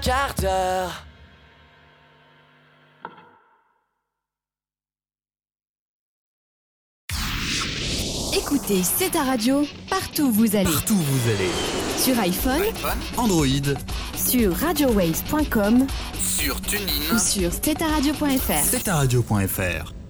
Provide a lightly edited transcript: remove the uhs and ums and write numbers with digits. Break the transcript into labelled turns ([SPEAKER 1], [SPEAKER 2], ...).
[SPEAKER 1] Quart d'heure.
[SPEAKER 2] Écoutez, c'est ta radio, partout où vous allez.
[SPEAKER 3] Partout où vous allez.
[SPEAKER 2] Sur iPhone,
[SPEAKER 3] Android,
[SPEAKER 2] sur radiowaves.com,
[SPEAKER 3] sur TuneIn
[SPEAKER 2] ou sur steta-radio.fr.
[SPEAKER 3] steta-radio.fr.